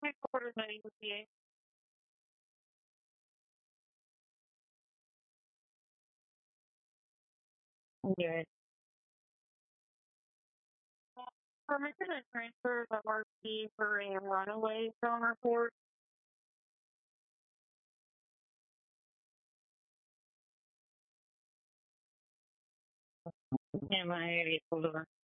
My quarter money would be good. Permission to transfer the RP for a runaway phone report. Yeah, my area told her.